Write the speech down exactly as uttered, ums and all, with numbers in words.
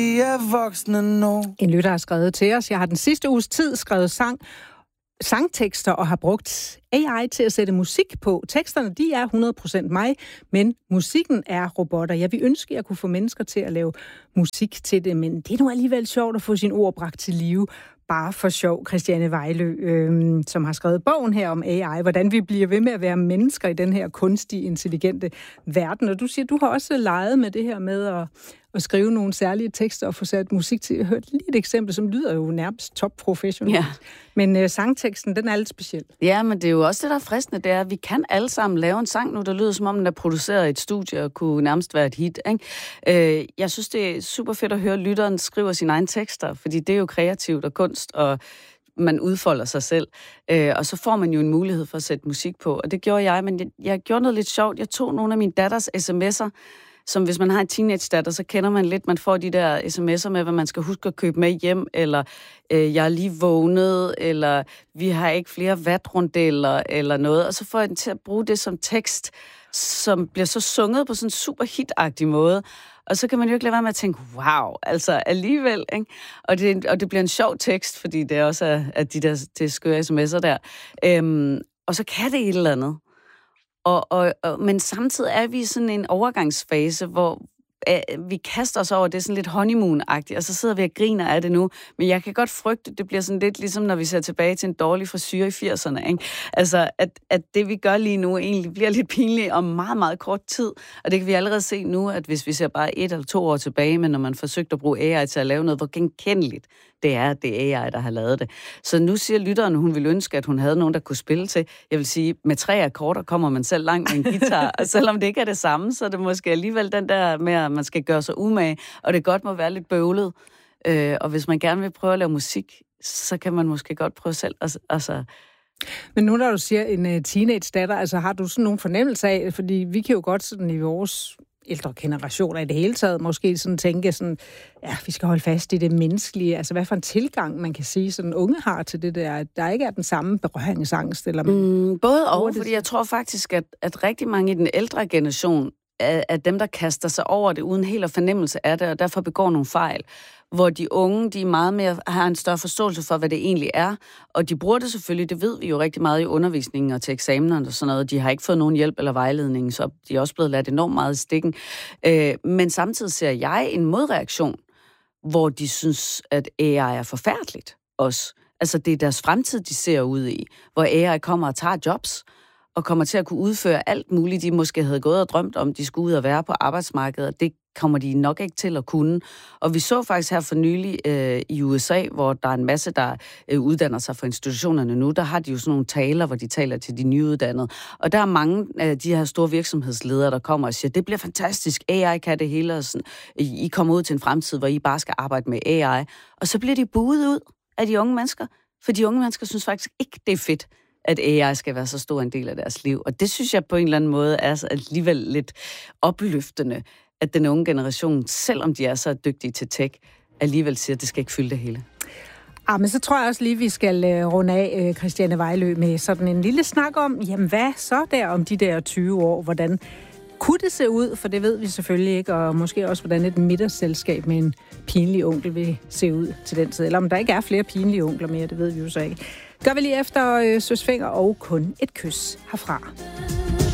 Vi er voksne nu. En lytter har skrevet til os. Jeg har den sidste uges tid skrevet sang, sangtekster og har brugt A I til at sætte musik på. Teksterne, de er hundrede procent mig, men musikken er robotter. Jeg vil ønske, at jeg kunne få mennesker til at lave musik til det, men det er nu alligevel sjovt at få sine ord bragt til live. Bare for sjov, Christiane Vejlø, øh, som har skrevet bogen her om A I, hvordan vi bliver ved med at være mennesker i den her kunstige, intelligente verden. Og du siger, du har også leget med det her med at, at skrive nogle særlige tekster og få sat musik til. Jeg hørte lige et eksempel, som lyder jo nærmest top-professionelt. Ja. Men øh, sangteksten, den er lidt speciel. Ja, men det er jo også det, der er fristende, det er, at vi kan alle sammen lave en sang nu, der lyder som om, den er produceret i et studie og kunne nærmest være et hit. Ikke? Øh, jeg synes, det er super fedt at høre, at lytteren skriver sine egne tekster, fordi det er jo kreativt og kunst, og man udfolder sig selv. Øh, og så får man jo en mulighed for at sætte musik på. Og det gjorde jeg, men jeg, jeg gjorde noget lidt sjovt. Jeg tog nogle af min datters sms'er, som hvis man har en teenage-datter, så kender man lidt, man får de der sms'er med, hvad man skal huske at købe med hjem, eller øh, jeg er lige vågnet, eller vi har ikke flere vatrundeller, eller noget. Og så får jeg den til at bruge det som tekst, som bliver så sunget på sådan en super hit-agtig måde. Og så kan man jo ikke lade være med at tænke, wow, altså alligevel, ikke? Og det, og det bliver en sjov tekst, fordi det også er, at de der det skøre sms'er der. Øhm, og så kan det et eller andet. Og, og, og, men samtidig er vi i sådan en overgangsfase, hvor øh, vi kaster os over, det er sådan lidt honeymoon-agtigt, og så sidder vi og griner af det nu. Men jeg kan godt frygte, det bliver sådan lidt ligesom, når vi ser tilbage til en dårlig frisyr i firserne. Ikke? Altså, at, at det vi gør lige nu egentlig bliver lidt pinligt om meget, meget kort tid. Og det kan vi allerede se nu, at hvis vi ser bare et eller to år tilbage, men når man forsøgte at bruge A I til at lave noget, hvor genkendeligt det er, det er A I, der har lavet det. Så nu siger lytteren, hun ville ønske, at hun havde nogen, der kunne spille til. Jeg vil sige, med tre akkorder kommer man selv langt med en guitar, og selvom det ikke er det samme, så er det måske alligevel den der med, at man skal gøre sig umage, og det godt må være lidt bøvlet. Øh, og hvis man gerne vil prøve at lave musik, så kan man måske godt prøve selv. Altså. Men nu, når du siger en uh, teenage-datter, altså har du sådan nogle fornemmelse af, fordi vi kan jo godt sådan i vores ældre generationer i det hele taget måske sådan tænke sådan, ja, vi skal holde fast i det menneskelige. Altså, hvad for en tilgang, man kan sige, sådan unge har til det der, at der ikke er den samme berøringsangst? Eller man... mm, både og, fordi jeg tror faktisk, at, at rigtig mange i den ældre generation er, er dem, der kaster sig over det uden helt at fornemmelse af det, og derfor begår nogle fejl. Hvor de unge, de meget mere har en større forståelse for, hvad det egentlig er. Og de bruger det selvfølgelig, det ved vi jo rigtig meget i undervisningen og til eksamenerne og sådan noget. De har ikke fået nogen hjælp eller vejledning, så de er også blevet ladt enormt meget i stikken. Øh, men samtidig ser jeg en modreaktion, hvor de synes, at A I er forfærdeligt også. Altså det er deres fremtid, de ser ud i, hvor A I kommer og tager jobs, og kommer til at kunne udføre alt muligt, de måske havde gået og drømt om, de skulle ud og være på arbejdsmarkedet. Det kommer de nok ikke til at kunne. Og vi så faktisk her for nylig øh, i U S A, hvor der er en masse, der øh, uddanner sig for institutionerne nu, der har de jo sådan nogle taler, hvor de taler til de nyuddannede. Og der er mange af de her store virksomhedsledere, der kommer og siger, det bliver fantastisk, A I kan det hele, og sådan, I kommer ud til en fremtid, hvor I bare skal arbejde med A I. Og så bliver de buet ud af de unge mennesker, for de unge mennesker synes faktisk ikke, det er fedt, at A I skal være så stor en del af deres liv. Og det synes jeg på en eller anden måde er alligevel lidt opløftende, at den unge generation, selvom de er så dygtige til tech, alligevel siger, at det skal ikke fylde det hele. Ah, men så tror jeg også lige, vi skal uh, runde af, uh, Christiane Vejlø, med sådan en lille snak om, jamen hvad så der om de der tyve år? Hvordan kunne det se ud? For det ved vi selvfølgelig ikke, og måske også, hvordan et middagsselskab med en pinlig onkel vil se ud til den tid. Eller om der ikke er flere pinlige onkler mere, det ved vi jo så ikke. Gør vi lige efter uh, Søs Fenger og Kun et kys herfra.